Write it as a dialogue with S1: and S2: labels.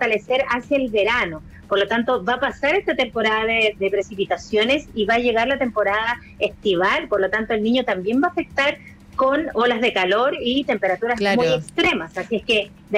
S1: fortalecer hacia el verano. Por lo tanto, va a pasar esta temporada de precipitaciones y va a llegar la temporada estival. Por lo tanto, el niño también va a afectar con olas de calor y temperaturas muy
S2: Claro.
S1: extremas. Así es que